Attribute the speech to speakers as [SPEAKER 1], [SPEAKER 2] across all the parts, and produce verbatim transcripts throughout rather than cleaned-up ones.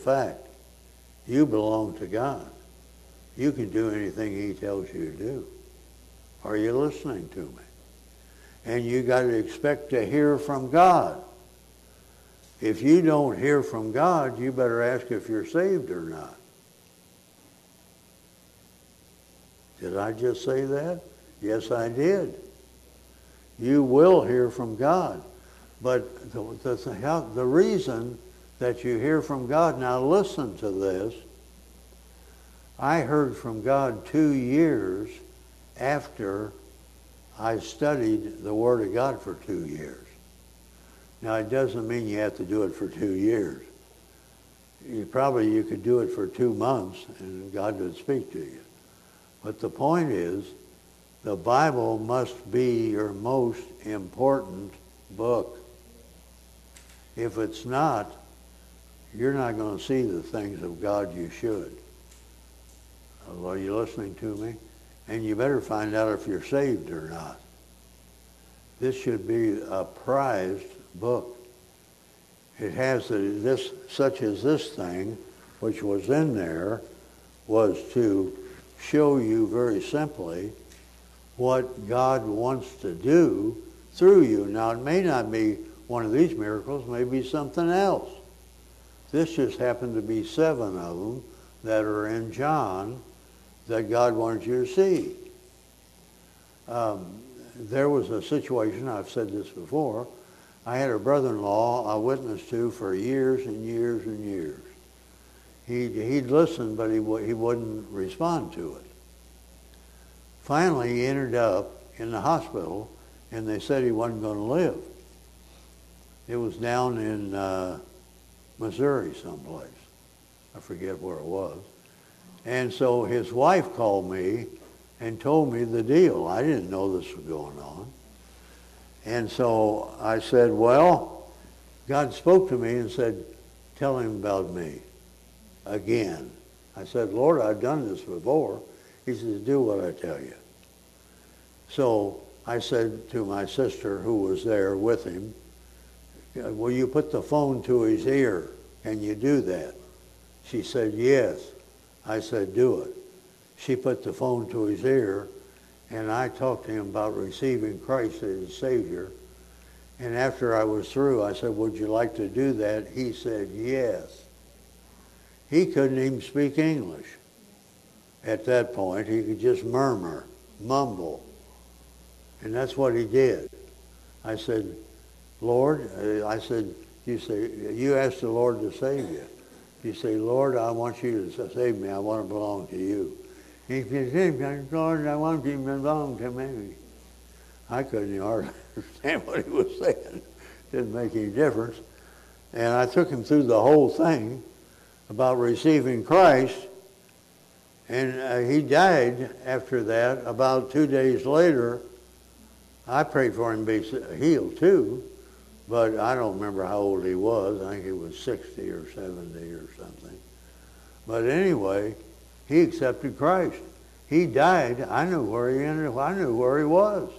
[SPEAKER 1] fact, you belong to God. You can do anything he tells you to do. Are you listening to me? And you got to expect to hear from God. If you don't hear from God, you better ask if you're saved or not. Did I just say that? Yes, I did. You will hear from God. But the, the, how, the reason that you hear from God, now listen to this. I heard from God two years after I studied the Word of God for two years. Now, it doesn't mean you have to do it for two years. You probably you could do it for two months and God would speak to you. But the point is, the Bible must be your most important book. If it's not, you're not going to see the things of God you should. Are you listening to me? And you better find out if you're saved or not. This should be a prized book. It has a, this, such as this thing, which was in there, was to show you very simply what God wants to do through you. Now, it may not be one of these miracles, it may be something else. This just happened to be seven of them that are in John that God wanted you to see. Um, there was a situation, I've said this before, I had a brother-in-law I witnessed to for years and years and years. He'd, he'd listen, but he, w- he wouldn't respond to it. Finally, he ended up in the hospital, and they said he wasn't going to live. It was down in uh, Missouri someplace. I forget where it was. And so his wife called me and told me the deal. I didn't know this was going on. And so I said, well, God spoke to me and said, tell him about me again. I said, Lord, I've done this before. He says, do what I tell you. So I said to my sister who was there with him, will you put the phone to his ear? Can you do that? She said, yes. I said, do it. She put the phone to his ear, and I talked to him about receiving Christ as his Savior. And after I was through, I said, would you like to do that? He said, yes. He couldn't even speak English at that point. He could just murmur, mumble. And that's what he did. I said, Lord, I said, you say, you asked the Lord to save you. You say, Lord, I want you to save me. I want to belong to you. He said, Lord, I want you to belong to me. I couldn't hardly understand what he was saying. Didn't make any difference. And I took him through the whole thing about receiving Christ. And uh, he died after that. About two days later, I prayed for him to be healed too. But I don't remember how old he was. I think he was sixty or seventy or something. But anyway, he accepted Christ. He died. I knew where he ended. I knew where he was.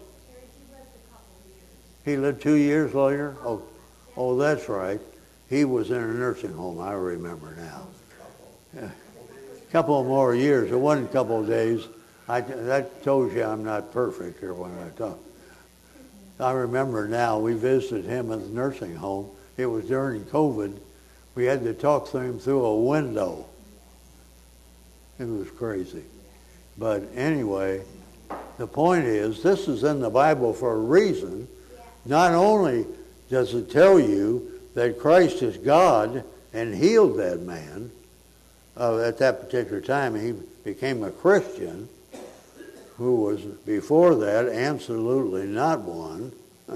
[SPEAKER 1] He lived two years later? Oh, oh, that's right. He was in a nursing home, I remember now. Yeah. A couple more years. It wasn't a couple of days. I, that tells you I'm not perfect here when I talk. I remember now, we visited him at the nursing home. It was during COVID. We had to talk to him through a window. It was crazy. But anyway, the point is, this is in the Bible for a reason. Not only does it tell you that Christ is God and healed that man uh, at that particular time, he became a Christian, who was before that absolutely not one.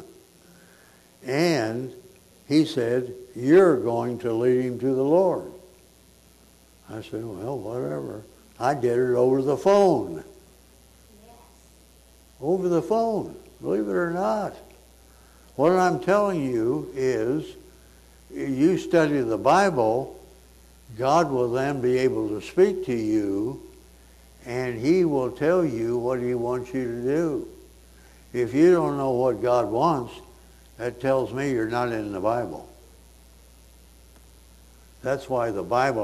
[SPEAKER 1] And he said, you're going to lead him to the Lord. I said, well, whatever. I did it over the phone. Yes. Over the phone, believe it or not. What I'm telling you is, you study the Bible, God will then be able to speak to you, and he will tell you what he wants you to do. If you don't know what God wants, that tells me you're not in the Bible. That's why the Bible